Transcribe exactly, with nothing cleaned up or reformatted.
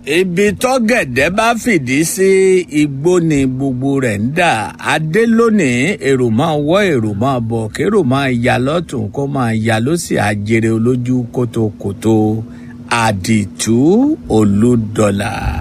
ibi tọ́gẹ̀dẹ̀ bá fìdí sí igbó ni gbogbo rẹ̀ ń dà. Adé lónìí èrò máa wọ́ èrò máa bọ̀ kérò máa ya lọ́tún kó máa ya lósì àjèrè olójú kótókótó. Àdìtú Olúdọ̀là.